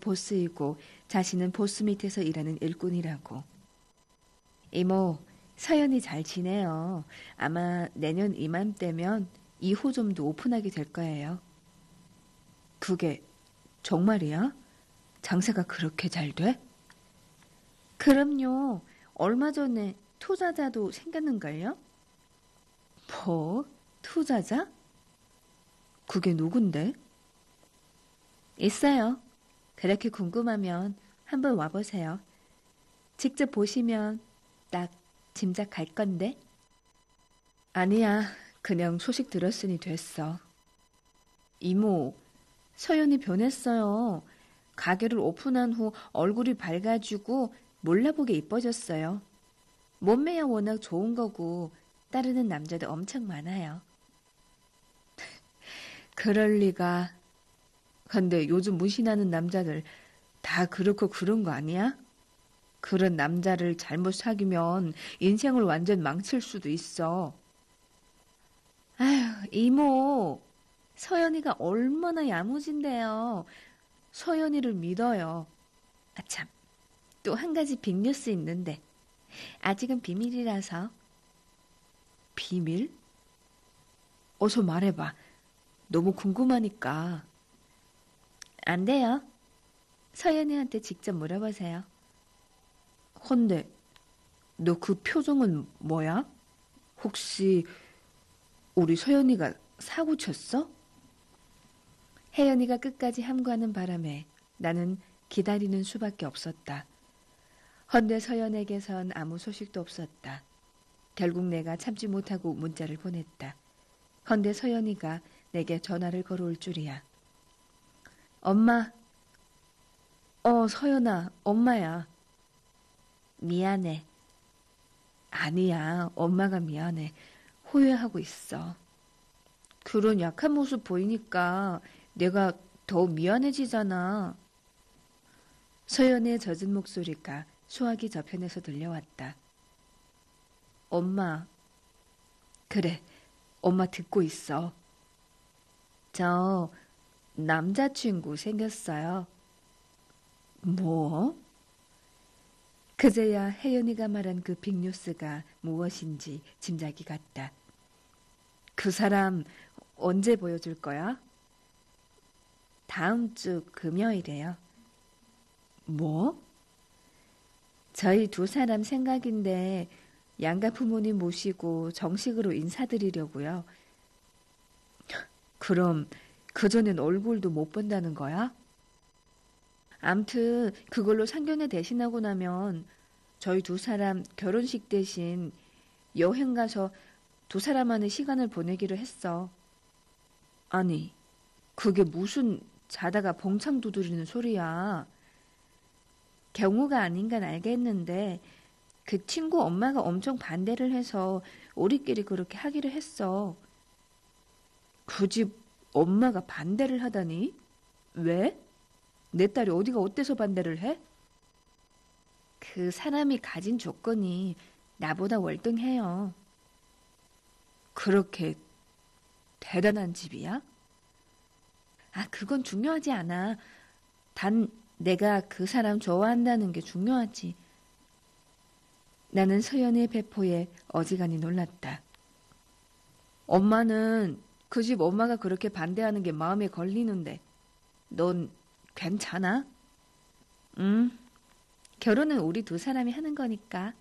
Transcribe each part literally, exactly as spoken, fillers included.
보스이고 자신은 보스 밑에서 일하는 일꾼이라고. 이모, 서연이 잘 지내요. 아마 내년 이맘때면 이 호점도 오픈하게 될 거예요. 그게 정말이야? 장사가 그렇게 잘 돼? 그럼요. 얼마 전에 투자자도 생겼는걸요? 뭐? 투자자? 그게 누군데? 있어요. 그렇게 궁금하면 한번 와보세요. 직접 보시면 딱 짐작할 건데. 아니야. 그냥 소식 들었으니 됐어. 이모, 서연이 변했어요. 가게를 오픈한 후 얼굴이 밝아지고 몰라보게 이뻐졌어요. 몸매야 워낙 좋은 거고 따르는 남자도 엄청 많아요. 그럴 리가. 근데 요즘 무신하는 남자들 다 그렇고 그런 거 아니야? 그런 남자를 잘못 사귀면 인생을 완전 망칠 수도 있어. 아휴, 이모. 서연이가 얼마나 야무진데요. 서연이를 믿어요. 아, 참. 또 한 가지 빅뉴스 있는데 아직은 비밀이라서. 비밀? 어서 말해봐. 너무 궁금하니까. 안 돼요. 서연이한테 직접 물어보세요. 헌데 너 그 표정은 뭐야? 혹시 우리 서연이가 사고 쳤어? 혜연이가 끝까지 함구하는 바람에 나는 기다리는 수밖에 없었다. 헌데 서연에게선 아무 소식도 없었다. 결국 내가 참지 못하고 문자를 보냈다. 헌데 서연이가 내게 전화를 걸어올 줄이야. 엄마. 어, 서연아, 엄마야. 미안해. 아니야, 엄마가 미안해. 후회하고 있어. 그런 약한 모습 보이니까 내가 더 미안해지잖아. 서연의 젖은 목소리가 소화기 저편에서 들려왔다. 엄마. 그래, 엄마 듣고 있어. 저 남자친구 생겼어요. 뭐? 그제야 혜연이가 말한 그 빅뉴스가 무엇인지 짐작이 갔다. 그 사람 언제 보여줄 거야? 다음 주 금요일에요. 뭐? 저희 두 사람 생각인데 양가 부모님 모시고 정식으로 인사드리려고요. 그럼 그전엔 얼굴도 못 본다는 거야? 암튼 그걸로 상견례 대신하고 나면 저희 두 사람 결혼식 대신 여행 가서 두 사람만의 시간을 보내기로 했어. 아니, 그게 무슨 자다가 봉창 두드리는 소리야. 경우가 아닌 건 알겠는데 그 친구 엄마가 엄청 반대를 해서 우리끼리 그렇게 하기로 했어. 그 집 엄마가 반대를 하다니? 왜? 내 딸이 어디가 어때서 반대를 해? 그 사람이 가진 조건이 나보다 월등해요. 그렇게 대단한 집이야? 아, 그건 중요하지 않아. 단 내가 그 사람 좋아한다는 게 중요하지. 나는 서연의 배포에 어지간히 놀랐다. 엄마는 그 집 엄마가 그렇게 반대하는 게 마음에 걸리는데 넌 괜찮아? 응. 결혼은 우리 두 사람이 하는 거니까.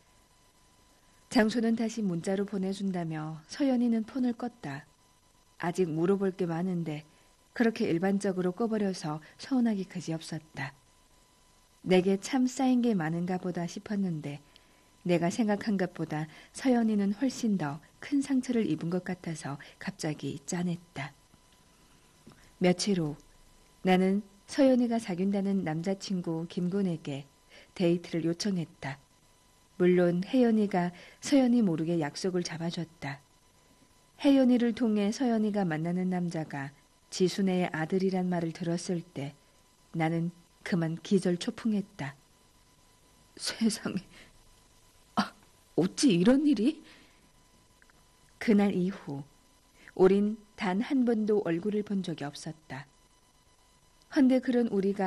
장소는 다시 문자로 보내준다며 서연이는 폰을 껐다. 아직 물어볼 게 많은데 그렇게 일반적으로 꺼버려서 서운하기 그지없었다. 내게 참 쌓인 게 많은가 보다 싶었는데 내가 생각한 것보다 서연이는 훨씬 더 큰 상처를 입은 것 같아서 갑자기 짠했다. 며칠 후 나는 서연이가 사귄다는 남자친구 김군에게 데이트를 요청했다. 물론 혜연이가 서연이 모르게 약속을 잡아줬다. 혜연이를 통해 서연이가 만나는 남자가 지순애의 아들이란 말을 들었을 때 나는 그만 기절초풍했다. 세상에, 아, 어찌 이런 일이? 그날 이후 우린 단 한 번도 얼굴을 본 적이 없었다. 헌데 그런 우리가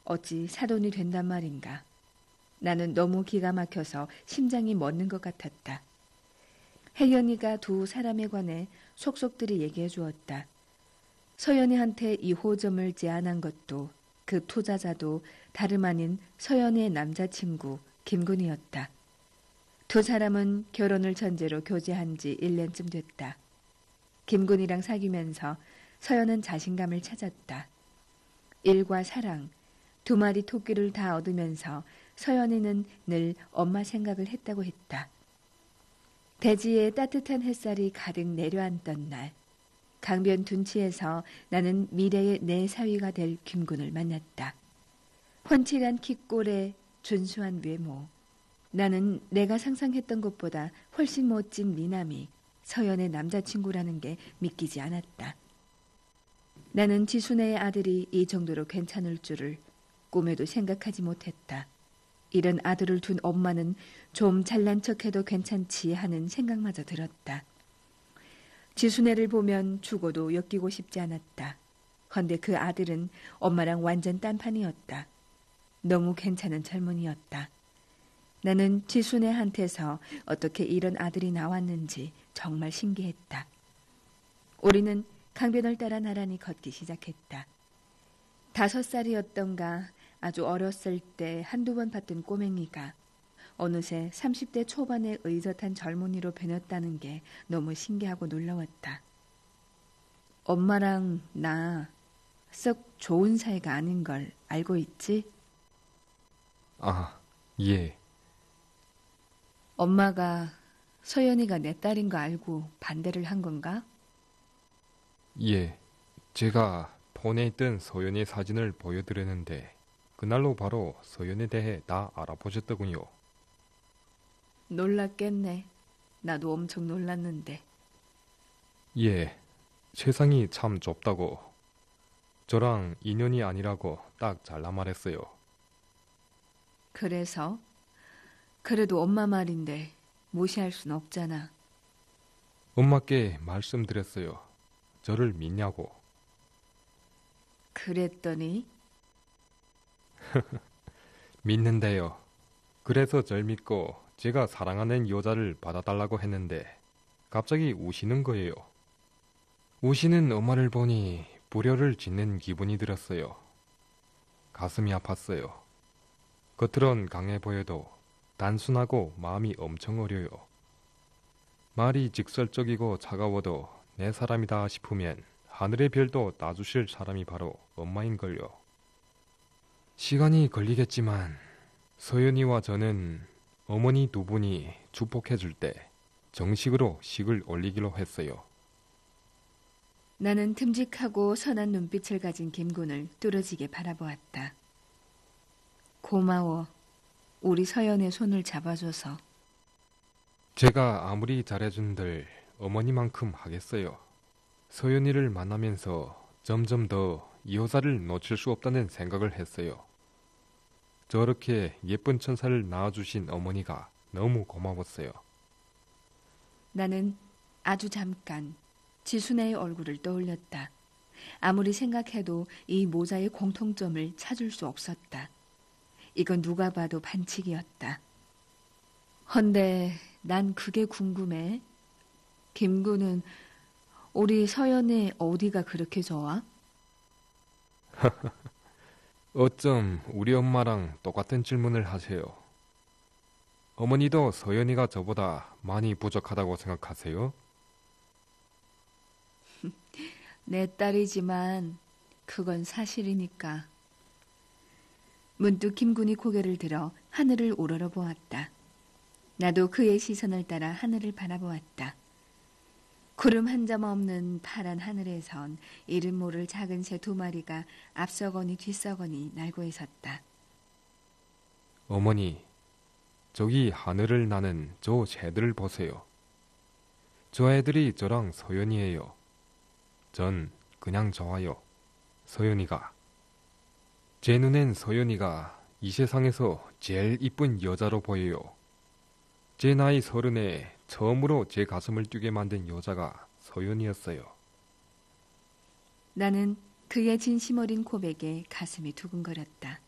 어찌 사돈이 된단 말인가. 나는 너무 기가 막혀서 심장이 멎는 것 같았다. 혜연이가 두 사람에 관해 속속들이 얘기해 주었다. 서연이한테 이호점을 제안한 것도 그 투자자도 다름 아닌 서연이의 남자친구 김군이었다. 두 사람은 결혼을 전제로 교제한 지 일 년쯤 됐다. 김군이랑 사귀면서 서연은 자신감을 찾았다. 일과 사랑, 두 마리 토끼를 다 얻으면서 서연이는 늘 엄마 생각을 했다고 했다. 대지에 따뜻한 햇살이 가득 내려앉던 날, 강변 둔치에서 나는 미래의 내 사위가 될 김군을 만났다. 훤칠한 킥골에 준수한 외모. 나는 내가 상상했던 것보다 훨씬 멋진 미남이 서연의 남자친구라는 게 믿기지 않았다. 나는 지순애의 아들이 이 정도로 괜찮을 줄을 꿈에도 생각하지 못했다. 이런 아들을 둔 엄마는 좀 잘난 척해도 괜찮지 하는 생각마저 들었다. 지순애를 보면 죽어도 엮이고 싶지 않았다. 헌데 그 아들은 엄마랑 완전 딴판이었다. 너무 괜찮은 젊은이였다. 나는 지순애한테서 어떻게 이런 아들이 나왔는지 정말 신기했다. 우리는 강변을 따라 나란히 걷기 시작했다. 다섯 살이었던가 아주 어렸을 때 한두 번 봤던 꼬맹이가 어느새 삼십 대 초반의 의젓한 젊은이로 변했다는 게 너무 신기하고 놀라웠다. 엄마랑 나 썩 좋은 사이가 아닌 걸 알고 있지? 아, 예. 엄마가 서연이가 내 딸인 거 알고 반대를 한 건가? 예. 제가 폰에 있던 서연의 사진을 보여드렸는데 그날로 바로 서연에 대해 다 알아보셨더군요. 놀랐겠네. 나도 엄청 놀랐는데. 예. 세상이 참 좁다고. 저랑 인연이 아니라고 딱 잘라 말했어요. 그래서? 그래도 엄마 말인데 무시할 순 없잖아. 엄마께 말씀드렸어요. 저를 믿냐고. 그랬더니? 믿는데요. 그래서 절 믿고 제가 사랑하는 여자를 받아달라고 했는데 갑자기 우시는 거예요. 우시는 엄마를 보니 불효를 짓는 기분이 들었어요. 가슴이 아팠어요. 겉으론 강해 보여도 단순하고 마음이 엄청 어려요. 말이 직설적이고 차가워도 내 사람이다 싶으면 하늘의 별도 따주실 사람이 바로 엄마인걸요. 시간이 걸리겠지만 서연이와 저는 어머니 두 분이 축복해 줄 때 정식으로 식을 올리기로 했어요. 나는 듬직하고 선한 눈빛을 가진 김군을 뚫어지게 바라보았다. 고마워. 우리 서연의 손을 잡아줘서. 제가 아무리 잘해준들 어머니만큼 하겠어요. 서연이를 만나면서 점점 더 이 여자를 놓칠 수 없다는 생각을 했어요. 저렇게 예쁜 천사를 낳아주신 어머니가 너무 고마웠어요. 나는 아주 잠깐 지순애의 얼굴을 떠올렸다. 아무리 생각해도 이 모자의 공통점을 찾을 수 없었다. 이건 누가 봐도 반칙이었다. 헌데 난 그게 궁금해. 김구는 우리 서연의 어디가 그렇게 좋아? 어쩜 우리 엄마랑 똑같은 질문을 하세요. 어머니도 서연이가 저보다 많이 부족하다고 생각하세요? 내 딸이지만 그건 사실이니까. 문득 김군이 고개를 들어 하늘을 우러러 보았다. 나도 그의 시선을 따라 하늘을 바라보았다. 구름 한 점 없는 파란 하늘에선 이름 모를 작은 새 두 마리가 앞서거니 뒤서거니 날고 있었다. 어머니, 저기 하늘을 나는 저 새들을 보세요. 저 애들이 저랑 서연이에요. 전 그냥 좋아요. 서연이가. 제 눈엔 서연이가 이 세상에서 제일 이쁜 여자로 보여요. 제 나이 서른에 처음으로 제 가슴을 뛰게 만든 여자가 서연이었어요. 나는 그의 진심 어린 고백에 가슴이 두근거렸다.